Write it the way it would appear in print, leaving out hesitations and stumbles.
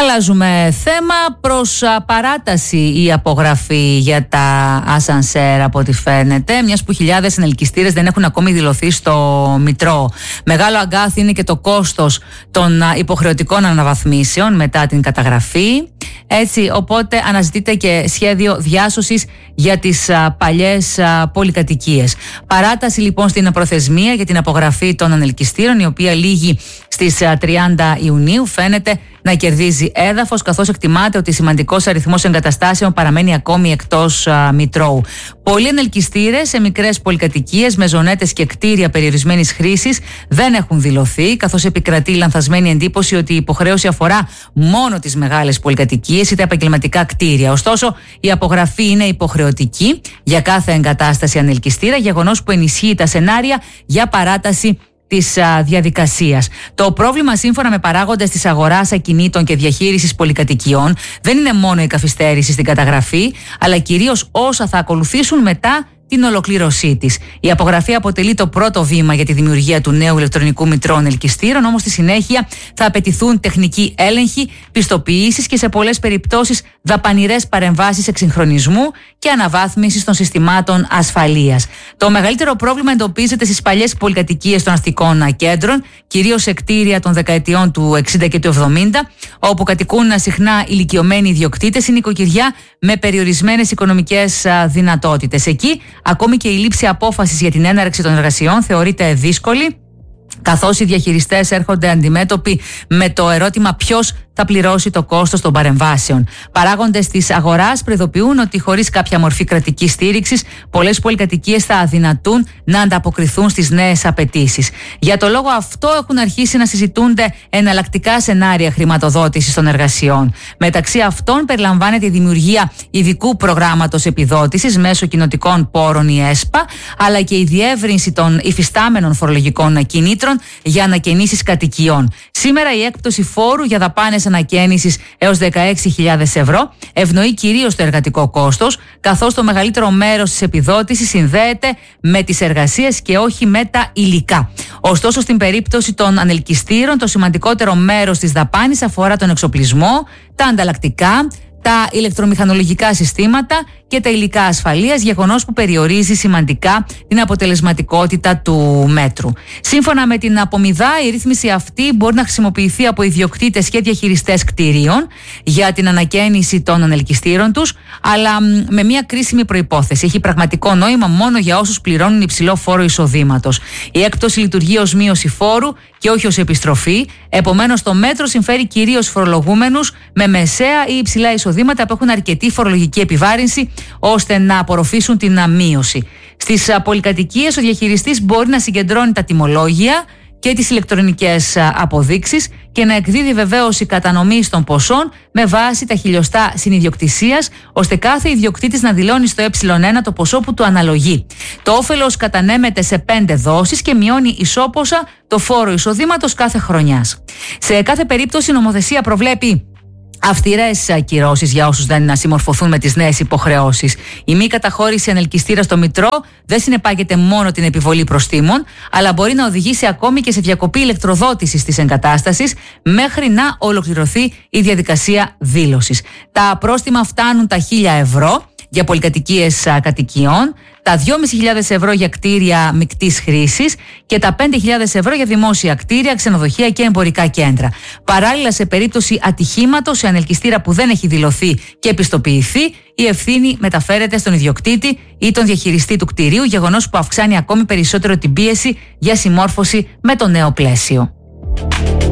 Αλλάζουμε θέμα. Προς παράταση η απογραφή για τα ασανσέρ, από ό,τι φαίνεται, μιας που χιλιάδες ενελκυστήρες δεν έχουν ακόμη δηλωθεί στο Μητρό. Μεγάλο αγκάθι είναι και το κόστος των υποχρεωτικών αναβαθμίσεων μετά την καταγραφή. Έτσι, οπότε αναζητείται και σχέδιο διάσωσης για τις παλιές πολυκατοικίες. Παράταση λοιπόν στην προθεσμία για την απογραφή των ανελκυστήρων, η οποία λήγει στις 30 Ιουνίου, φαίνεται να κερδίζει έδαφος, καθώς εκτιμάται ότι σημαντικός αριθμός εγκαταστάσεων παραμένει ακόμη εκτός Μητρώου. Πολλοί ανελκυστήρες σε μικρές πολυκατοικίες, μεζονέτες και κτίρια περιορισμένης χρήσης δεν έχουν δηλωθεί, καθώς επικρατεί λανθασμένη εντύπωση ότι η υποχρέωση αφορά μόνο τις μεγάλες πολυκατοικίες ή τα επαγγελματικά κτίρια. Ωστόσο, η απογραφή είναι υποχρεωτική για κάθε εγκατάσταση ανελκυστήρα, γεγονός που ενισχύει τα σενάρια για παράταση της διαδικασίας. Το πρόβλημα, σύμφωνα με παράγοντες της αγοράς ακινήτων και διαχείρισης πολυκατοικιών, δεν είναι μόνο η καθυστέρηση στην καταγραφή, αλλά κυρίως όσα θα ακολουθήσουν μετά την ολοκλήρωσή της. Η απογραφή αποτελεί το πρώτο βήμα για τη δημιουργία του νέου ηλεκτρονικού μητρώου ανελκυστήρων, όμως στη συνέχεια θα απαιτηθούν τεχνικοί έλεγχοι, πιστοποιήσεις και σε πολλές περιπτώσεις δαπανηρές παρεμβάσεις εξυγχρονισμού και αναβάθμισης των συστημάτων ασφαλείας. Το μεγαλύτερο πρόβλημα εντοπίζεται στις παλιές πολυκατοικίες των αστικών κέντρων, κυρίως σε κτίρια των δεκαετιών του 60 και του 70, όπου κατοικούν συχνά ηλικιωμένοι ιδιοκτήτες ή νοικοκυριά με περιορισμένες οικονομικές δυνατότητες. Εκεί, ακόμη και η λήψη απόφασης για την έναρξη των εργασιών θεωρείται δύσκολη, καθώς οι διαχειριστές έρχονται αντιμέτωποι με το ερώτημα ποιος θα πληρώσει το κόστος των παρεμβάσεων. Παράγοντες της αγοράς προειδοποιούν ότι χωρίς κάποια μορφή κρατικής στήριξης, πολλές πολυκατοικίες θα αδυνατούν να ανταποκριθούν στις νέες απαιτήσεις. Για το λόγο αυτό έχουν αρχίσει να συζητούνται εναλλακτικά σενάρια χρηματοδότησης των εργασιών. Μεταξύ αυτών περιλαμβάνεται η δημιουργία ειδικού προγράμματος επιδότησης μέσω κοινοτικών πόρων, η ΕΣΠΑ, αλλά και η διεύρυνση των υφιστάμενων φορολογικών κινήτρων για ανακαινήσεις κατοικιών. Σήμερα η έκπτωση φόρου για δαπάνες ανακαίνησης έως 16.000 ευρώ ευνοεί κυρίως το εργατικό κόστος, καθώς το μεγαλύτερο μέρος της επιδότησης συνδέεται με τις εργασίες και όχι με τα υλικά. Ωστόσο, στην περίπτωση των ανελκυστήρων, το σημαντικότερο μέρος της δαπάνης αφορά τον εξοπλισμό, τα ανταλλακτικά, τα ηλεκτρομηχανολογικά συστήματα και τα υλικά ασφαλείας, γεγονός που περιορίζει σημαντικά την αποτελεσματικότητα του μέτρου. Σύμφωνα με την Απομιδά, η ρύθμιση αυτή μπορεί να χρησιμοποιηθεί από ιδιοκτήτες και διαχειριστές κτηρίων για την ανακαίνιση των ανελκυστήρων τους, αλλά με μια κρίσιμη προϋπόθεση. Έχει πραγματικό νόημα μόνο για όσους πληρώνουν υψηλό φόρο εισοδήματος. Η έκπτωση λειτουργεί ως μείωση φόρου και όχι ως επιστροφή. Επομένως, το μέτρο συμφέρει κυρίως φορολογούμενους με μεσαία ή υψηλά εισοδήματα που έχουν αρκετή φορολογική επιβάρυνση ώστε να απορροφήσουν την μείωση. Στις πολυκατοικίες, ο διαχειριστής μπορεί να συγκεντρώνει τα τιμολόγια και τις ηλεκτρονικές αποδείξεις και να εκδίδει βεβαίωση κατανομής των ποσών με βάση τα χιλιοστά συνιδιοκτησίας, ώστε κάθε ιδιοκτήτης να δηλώνει στο ε1 το ποσό που του αναλογεί. Το όφελος κατανέμεται σε 5 δόσεις και μειώνει ισόποσα το φόρο εισοδήματος κάθε χρονιάς. Σε κάθε περίπτωση, η νομοθεσία προβλέπει αυστηρές κυρώσεις για όσους δεν συμμορφωθούν με τις νέες υποχρεώσεις. Η μη καταχώρηση ανελκυστήρα στο Μητρό δεν συνεπάγεται μόνο την επιβολή προστίμων, αλλά μπορεί να οδηγήσει ακόμη και σε διακοπή ηλεκτροδότησης της εγκατάστασης μέχρι να ολοκληρωθεί η διαδικασία δήλωσης. Τα πρόστιμα φτάνουν τα 1.000 ευρώ για πολυκατοικίες κατοικιών, τα 2.500 ευρώ για κτίρια μεικτής χρήσης και τα 5.000 ευρώ για δημόσια κτίρια, ξενοδοχεία και εμπορικά κέντρα. Παράλληλα, σε περίπτωση ατυχήματος σε ανελκυστήρα που δεν έχει δηλωθεί και επιστοποιηθεί, η ευθύνη μεταφέρεται στον ιδιοκτήτη ή τον διαχειριστή του κτηρίου, γεγονός που αυξάνει ακόμη περισσότερο την πίεση για συμμόρφωση με το νέο πλαίσιο.